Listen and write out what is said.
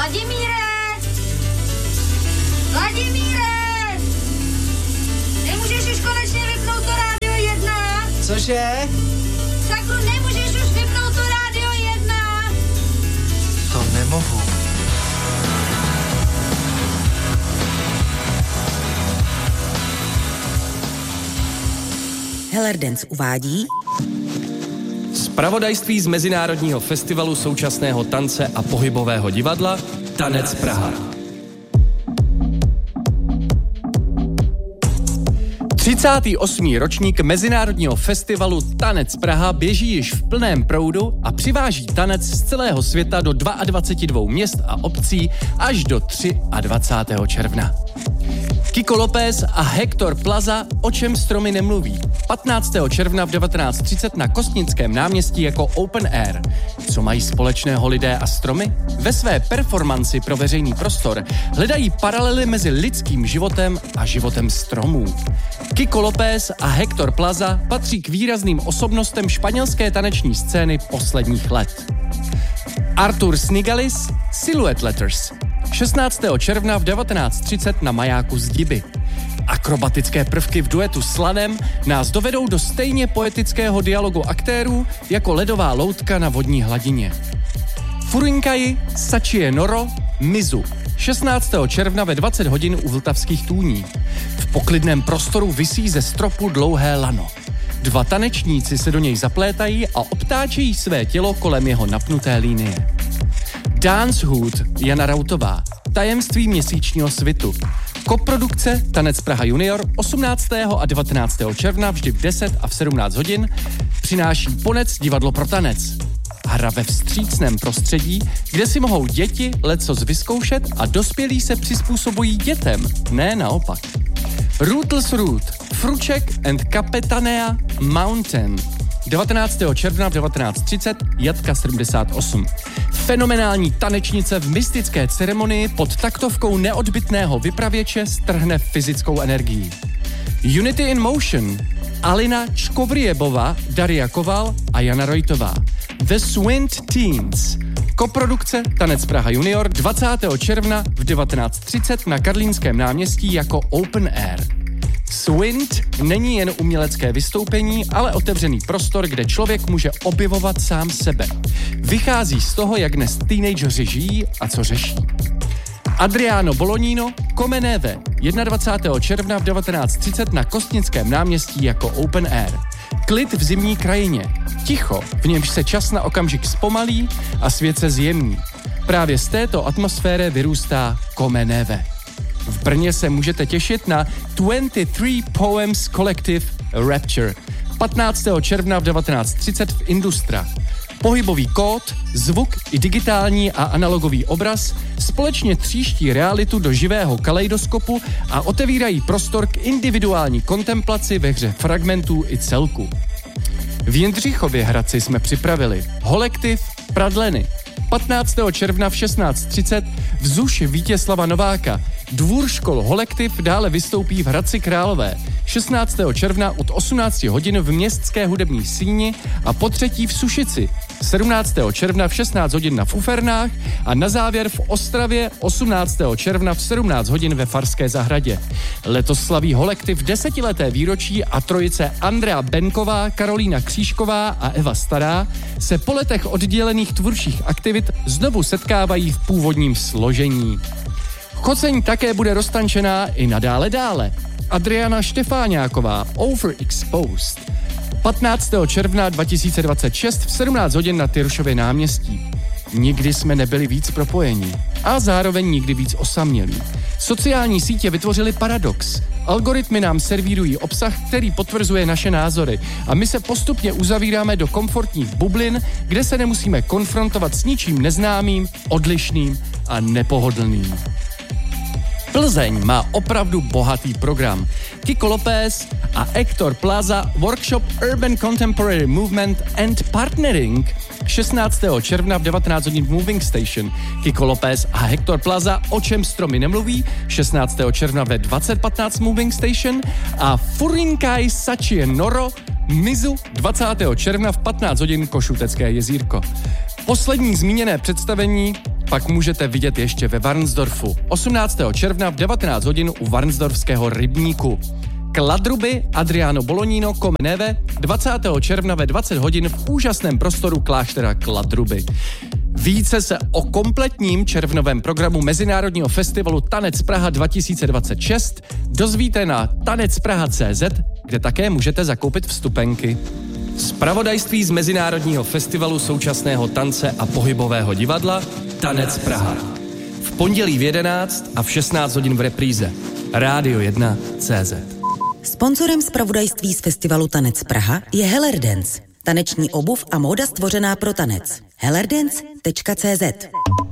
Vladimíre! Nemůžeš už konečně vypnout to rádio 1? Cože? Sakru, nemůžeš už vypnout to rádio 1? To nemohu. Heller Dance uvádí zpravodajství z Mezinárodního festivalu současného tance a pohybového divadla Tanec Praha. 38. ročník Mezinárodního festivalu Tanec Praha běží již v plném proudu a přiváží tanec z celého světa do 22 měst a obcí až do 23. června. Kiko López a Hector Plaza O čem stromy nemluví. 15. června v 19:30 na Kostnickém náměstí jako Open Air. Co mají společného lidé a stromy? Ve své performanci pro veřejný prostor hledají paralely mezi lidským životem a životem stromů. Kiko López a Hector Plaza patří k výrazným osobnostem španělské taneční scény posledních let. Artur Snigalis, Silhouette Letters. 16. června v 19:30 na Majáku Zdiby. Akrobatické prvky v duetu s Lanem nás dovedou do stejně poetického dialogu aktérů jako ledová loutka na vodní hladině. Furinkai Sachie Noro Mizu. 16. června ve 20 hodin u Vltavských tůní. V poklidném prostoru visí ze stropu dlouhé lano. Dva tanečníci se do něj zaplétají a obtáčejí své tělo kolem jeho napnuté linie. Dance Hood Jana Rautová. Tajemství měsíčního svitu. Koprodukce Tanec Praha Junior 18. a 19. června vždy v 10 a v 17 hodin přináší Ponec divadlo pro tanec. Hra ve vstřícném prostředí, kde si mohou děti lecos vyzkoušet a dospělí se přizpůsobují dětem, ne naopak. Rootless Root, Fruček and Capetanea Mountain. 19. června v 19:30 Jatka 78. Fenomenální tanečnice v mystické ceremonii pod taktovkou neodbytného vypravěče strhne fyzickou energii. Unity in Motion. Alina Čkovriebová, Daria Koval a Jana Rojtová. The Swint Teens. Koprodukce Tanec Praha Junior 20. června v 19:30 na Karlínském náměstí jako Open Air. Swint není jen umělecké vystoupení, ale otevřený prostor, kde člověk může objevovat sám sebe. Vychází z toho, jak dnes teenageři žijí a co řeší. Adriano Bolognino, Come Neve, 21. června v 19:30 na Kostnickém náměstí jako Open Air. Klid v zimní krajině. Ticho, v němž se čas na okamžik zpomalí a svět se zjemní. Právě z této atmosféry vyrůstá Come Neve. V Brně se můžete těšit na 23 Poems Collective Rapture. 15. června v 19:30 v Industra. Pohybový kód, zvuk i digitální a analogový obraz společně tříští realitu do živého kaleidoskopu a otevírají prostor k individuální kontemplaci ve hře fragmentů i celku. V Jindřichově Hradci jsme připravili Holektiv Pradleny. 15. června v 16:30 v ZUŠ Vítězslava Nováka. Dvůr škol Holektiv dále vystoupí v Hradci Králové. 16. června od 18 hodin v Městské hudební síni a potřetí v Sušici. 17. června v 16 hodin na Fufernách a na závěr v Ostravě 18. června v 17 hodin ve Farské zahradě. Letos slaví Holektiv 10leté výročí a trojice Andrea Benková, Karolína Křížková a Eva Stará se po letech oddělených tvůrčích aktivit znovu setkávají v původním složení. Choceň také bude roztančená i nadále dále. Adriana Štefáňáková, Overexposed. 15. června 2026 v 17 hodin na Tyršově náměstí. Nikdy jsme nebyli víc propojení a zároveň nikdy víc osamělí. Sociální sítě vytvořily paradox. Algoritmy nám servírují obsah, který potvrzuje naše názory a my se postupně uzavíráme do komfortních bublin, kde se nemusíme konfrontovat s ničím neznámým, odlišným a nepohodlným. Plzeň má opravdu bohatý program. Kiko López a Hector Plaza workshop Urban Contemporary Movement and Partnering 16. června v 19 hodin v Moving Station. Kiko López a Hector Plaza O čem stromy nemluví 16. června ve 20:15 Moving Station a Furinkai Sachie Noro Mizu 20. června v 15 hodin Košutecké jezírko. Poslední zmíněné představení pak můžete vidět ještě ve Varnsdorfu. 18. června v 19 hodin u Varnsdorfského rybníku. Kladruby Adriano Bolognino come neve 20. června ve 20 hodin v úžasném prostoru kláštera Kladruby. Více se o kompletním červnovém programu Mezinárodního festivalu Tanec Praha 2026 dozvíte na tanecpraha.cz, kde také můžete zakoupit vstupenky. Zpravodajství z Mezinárodního festivalu současného tance a pohybového divadla Tanec Praha. V pondělí v 11 a v 16 hodin v repríze. Rádio 1.cz. Sponzorem zpravodajství z festivalu Tanec Praha je Hellerdance. Taneční obuv a móda stvořená pro tanec. hellerdance.cz